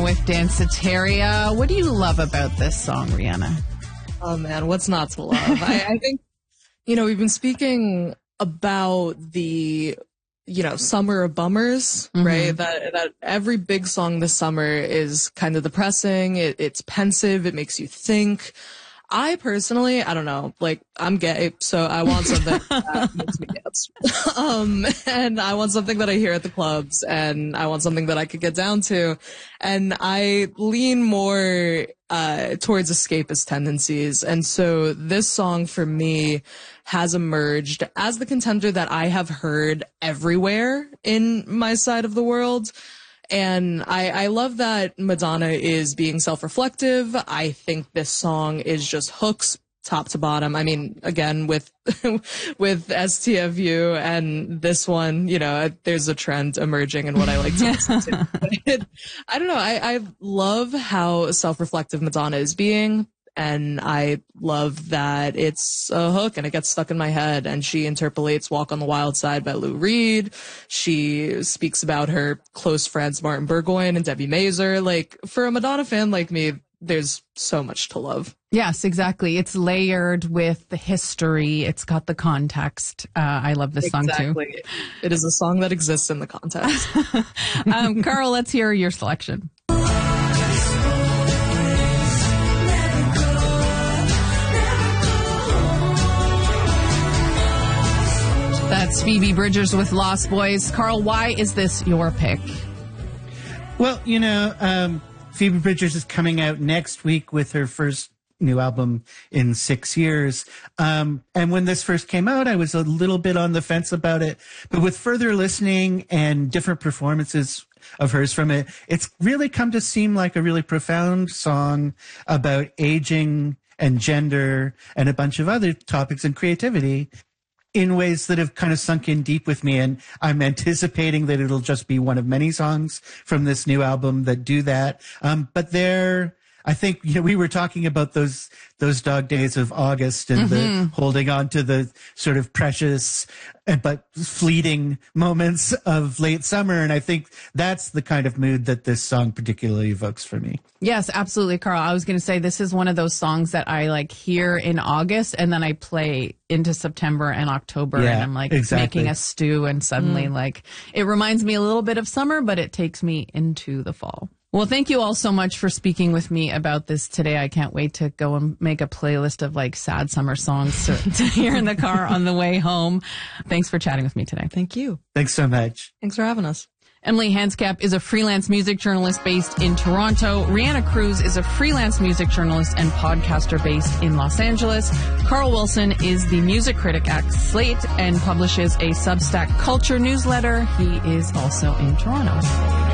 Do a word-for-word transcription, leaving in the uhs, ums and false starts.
with Danceteria. What do you love about this song, Rihanna? Oh, man, what's not to love? I, I think, you know, we've been speaking about the, you know, summer of bummers, mm-hmm. right? That that every big song this summer is kind of depressing. It, it's pensive. It makes you think. I personally, I don't know, like, I'm gay, so I want something that makes me dance. um, and I want something that I hear at the clubs, and I want something that I could get down to. And I lean more uh towards escapist tendencies. And so this song for me has emerged as the contender that I have heard everywhere in my side of the world. And I, I love that Madonna is being self-reflective. I think this song is just hooks top to bottom. I mean, again, with with S T F U and this one, you know, there's a trend emerging in what I like to listen to. But I don't know. I, I love how self-reflective Madonna is being. And I love that it's a hook and it gets stuck in my head. And she interpolates Walk on the Wild Side by Lou Reed. She speaks about her close friends, Martin Burgoyne and Debbie Mazur. Like, for a Madonna fan like me, there's so much to love. Yes, exactly. It's layered with the history. It's got the context. Uh, I love this exactly. song too. It is a song that exists in the context. um, Carl, let's hear your selection. That's Phoebe Bridgers with Lost Boys. Carl, why is this your pick? Well, you know, um, Phoebe Bridgers is coming out next week with her first new album in six years. Um, and when this first came out, I was a little bit on the fence about it. But with further listening and different performances of hers from it, it's really come to seem like a really profound song about aging and gender and a bunch of other topics and creativity in ways that have kind of sunk in deep with me. And I'm anticipating that it'll just be one of many songs from this new album that do that. Um, but they're, I think, you know, we were talking about those, those dog days of August and mm-hmm. the holding on to the sort of precious but fleeting moments of late summer. And I think that's the kind of mood that this song particularly evokes for me. Yes, absolutely, Carl. I was going to say this is one of those songs that I like hear in August and then I play into September and October yeah, and I'm like exactly. making a stew and suddenly mm. like it reminds me a little bit of summer, but it takes me into the fall. Well, thank you all so much for speaking with me about this today. I can't wait to go and make a playlist of like sad summer songs to, to hear in the car on the way home. Thanks for chatting with me today. Thank you. Thanks so much. Thanks for having us. Emily Hanscap is a freelance music journalist based in Toronto. Rihanna Cruz is a freelance music journalist and podcaster based in Los Angeles. Carl Wilson is the music critic at Slate and publishes a Substack culture newsletter. He is also in Toronto.